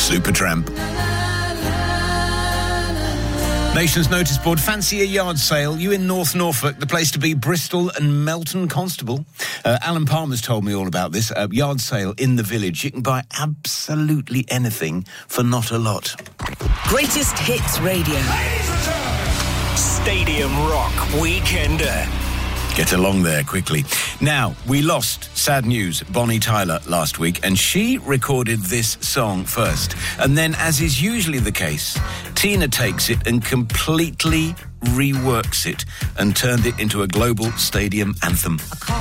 Supertramp. Nation's notice board, fancy a yard sale? You in North Norfolk, the place to be, Bristol and Melton Constable. Alan Palmer's told me all about this. Yard sale in the village. You can buy absolutely anything for not a lot. Greatest Hits Radio. Stadium Rock Weekender. Get along there quickly. Now, we lost, sad news, Bonnie Tyler last week, and she recorded this song first. And then, as is usually the case, Tina takes it and completely reworks it and turned it into a global stadium anthem.